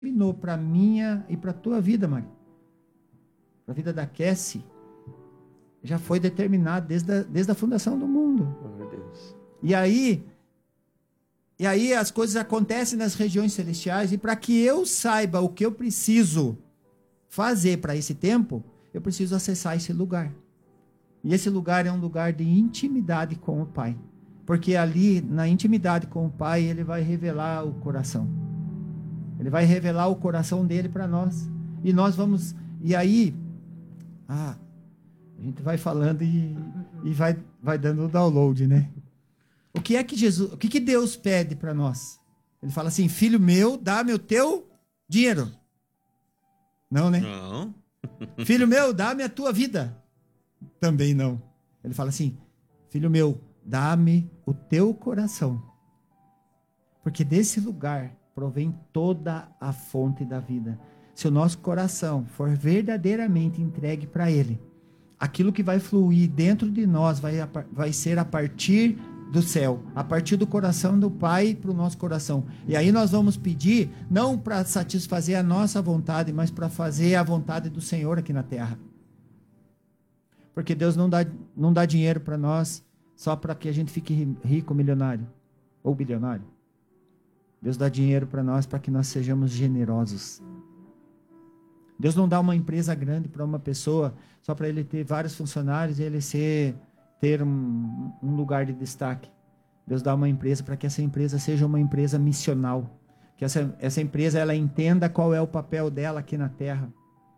determinou para minha e para tua vida, Mari, para a vida da Cassie, já foi determinado desde a fundação do mundo. Oh, meu Deus. E aí as coisas acontecem nas regiões celestiais, e para que eu saiba o que eu preciso fazer para esse tempo, eu preciso acessar esse lugar. E esse lugar é um lugar de intimidade com o Pai. Porque ali, na intimidade com o Pai, Ele vai revelar o coração. Ele vai revelar o coração dele para nós. E nós vamos... E aí... a gente vai falando e vai dando o download, né? O que é que Jesus... O que Deus pede para nós? Ele fala assim: filho meu, dá-me o teu dinheiro. Não, né? Não. Filho meu, dá-me a tua vida. Também não. Ele fala assim: filho meu, dá-me o teu coração. Porque desse lugar provém toda a fonte da vida. Se o nosso coração for verdadeiramente entregue para Ele, aquilo que vai fluir dentro de nós vai ser a partir do céu, a partir do coração do Pai para o nosso coração. E aí nós vamos pedir, não para satisfazer a nossa vontade, mas para fazer a vontade do Senhor aqui na terra. Porque Deus não dá dinheiro para nós só para que a gente fique rico, milionário ou bilionário. Deus dá dinheiro para nós para que nós sejamos generosos. Deus não dá uma empresa grande para uma pessoa só para ele ter vários funcionários e ele ter um lugar de destaque. Deus dá uma empresa para que essa empresa seja uma empresa missional. Que essa empresa ela entenda qual é o papel dela aqui na terra.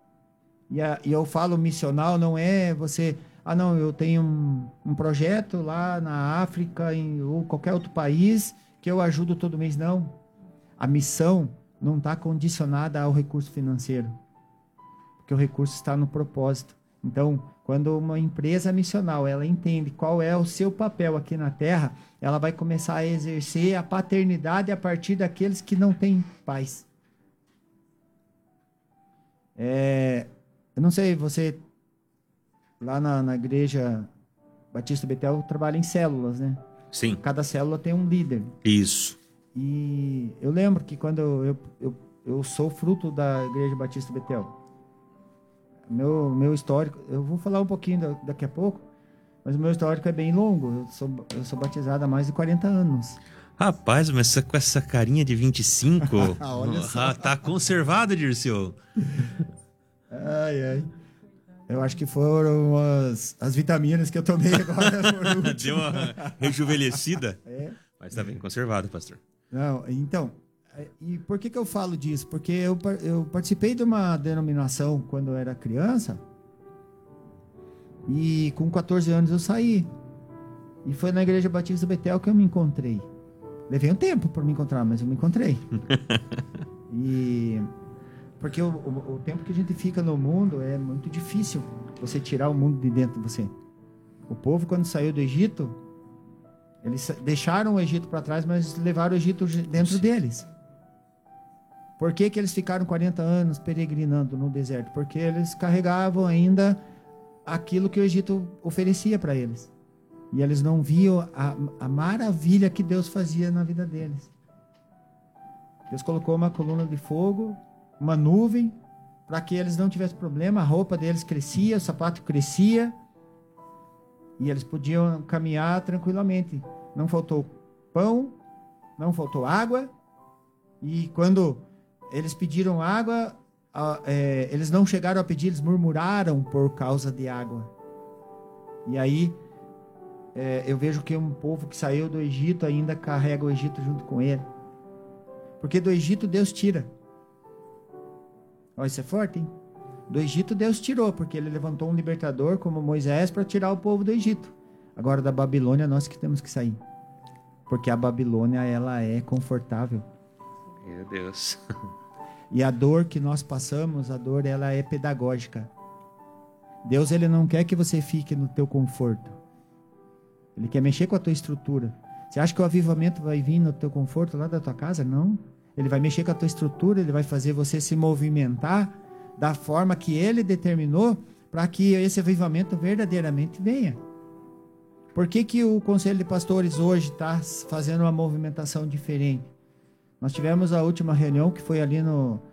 E eu falo missional, não é você... Ah, não, eu tenho um projeto lá na África ou qualquer outro país que eu ajudo todo mês. Não. A missão não está condicionada ao recurso financeiro. Porque o recurso está no propósito. Então, quando uma empresa missional, ela entende qual é o seu papel aqui na terra, ela vai começar a exercer a paternidade a partir daqueles que não têm pais. Eu não sei, você lá na igreja Batista Betel trabalha em células, né? Sim. Cada célula tem um líder. Isso. E eu lembro que quando eu sou fruto da igreja Batista Betel, meu histórico, eu vou falar um pouquinho daqui a pouco, mas o meu histórico é bem longo. Eu sou batizado há mais de 40 anos. Rapaz, mas com essa carinha de 25, Olha só. tá conservado, Dirceu. Ai. Eu acho que foram as vitaminas que eu tomei agora. Deu uma rejuvenescida. Mas tá bem conservado, pastor. Não, então, e por que eu falo disso? Porque eu participei de uma denominação quando eu era criança e com 14 anos eu saí. E foi na igreja Batista Betel que eu me encontrei. Levei um tempo para me encontrar, mas eu me encontrei. Porque o tempo que a gente fica no mundo é muito difícil você tirar o mundo de dentro de você. O povo, quando saiu do Egito, eles deixaram o Egito para trás, mas levaram o Egito dentro deles. Por que eles ficaram 40 anos peregrinando no deserto? Porque eles carregavam ainda aquilo que o Egito oferecia para eles. E eles não viam a maravilha que Deus fazia na vida deles. Deus colocou uma coluna de fogo, uma nuvem, para que eles não tivessem problema. A roupa deles crescia, o sapato crescia, e eles podiam caminhar tranquilamente. Não faltou pão, não faltou água, e quando eles pediram água, eles não chegaram a pedir, eles murmuraram por causa de água. E aí eu vejo que um povo que saiu do Egito ainda carrega o Egito junto com ele. Porque do Egito Deus tira. Olha, isso é forte, hein? Do Egito Deus tirou, porque ele levantou um libertador como Moisés para tirar o povo do Egito. Agora da Babilônia nós que temos que sair. Porque a Babilônia, ela é confortável. Meu Deus. E a dor que nós passamos, a dor, ela é pedagógica. Deus, ele não quer que você fique no teu conforto. Ele quer mexer com a tua estrutura. Você acha que o avivamento vai vir no teu conforto lá da tua casa? Não. Ele vai mexer com a tua estrutura, ele vai fazer você se movimentar da forma que ele determinou para que esse avivamento verdadeiramente venha. Por que o Conselho de Pastores hoje está fazendo uma movimentação diferente? Nós tivemos a última reunião que foi ali no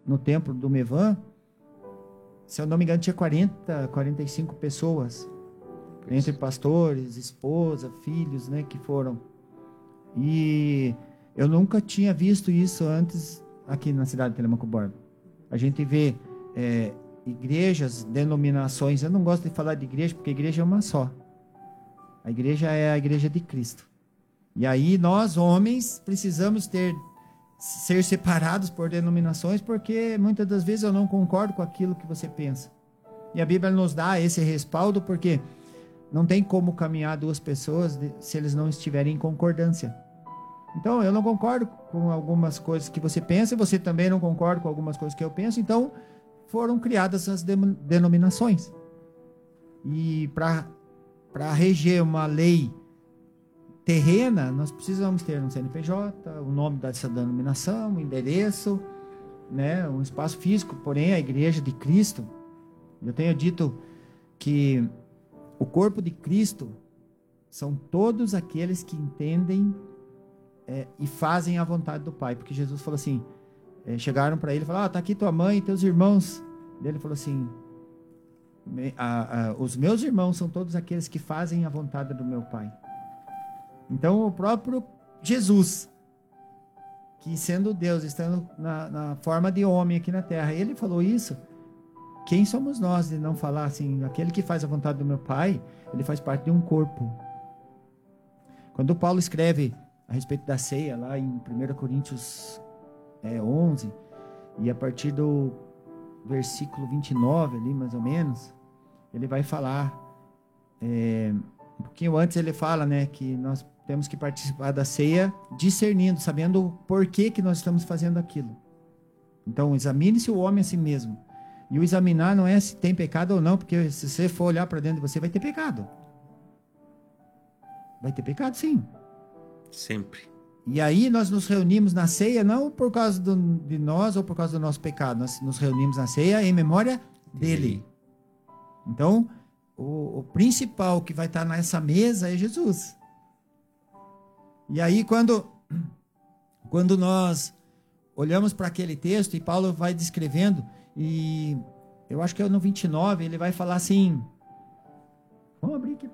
no templo do Mevan, se eu não me engano, tinha 45 pessoas, entre pastores, esposa, filhos, né, que foram. E eu nunca tinha visto isso antes aqui na cidade de Telemaco Borba. A gente vê igrejas, denominações. Eu não gosto de falar de igreja, porque a igreja é uma só. A igreja é a igreja de Cristo. E aí nós, homens, precisamos ser separados por denominações, porque muitas das vezes eu não concordo com aquilo que você pensa. E a Bíblia nos dá esse respaldo, porque não tem como caminhar duas pessoas se eles não estiverem em concordância. Então, eu não concordo com algumas coisas que você pensa, e você também não concorda com algumas coisas que eu penso, então foram criadas as denominações. E para reger uma lei terrena, nós precisamos ter um CNPJ, o nome dessa denominação, o endereço, né, um espaço físico. Porém, a Igreja de Cristo, eu tenho dito que o corpo de Cristo são todos aqueles que entendem e fazem a vontade do Pai. Porque Jesus falou assim, chegaram para ele e falaram, tá aqui tua mãe e teus irmãos. Ele falou assim, os meus irmãos são todos aqueles que fazem a vontade do meu Pai. Então, o próprio Jesus, que sendo Deus, estando na forma de homem aqui na terra, ele falou isso. Quem somos nós de não falar assim, aquele que faz a vontade do meu Pai, ele faz parte de um corpo. Quando Paulo escreve a respeito da ceia, lá em 1 Coríntios 11, e a partir do versículo 29, ali mais ou menos, ele vai falar, um pouquinho antes ele fala, né, que nós temos que participar da ceia discernindo, sabendo o porquê que nós estamos fazendo aquilo. Então, examine-se o homem a si mesmo. E o examinar não é se tem pecado ou não, porque se você for olhar para dentro de você, vai ter pecado. Vai ter pecado, sim. Sempre. E aí nós nos reunimos na ceia, não por causa de nós ou por causa do nosso pecado. Nós nos reunimos na ceia em memória dele. Então, o principal que vai estar nessa mesa é Jesus. E aí, quando nós olhamos para aquele texto, e Paulo vai descrevendo, e eu acho que é no 29, ele vai falar assim, vamos abrir aqui,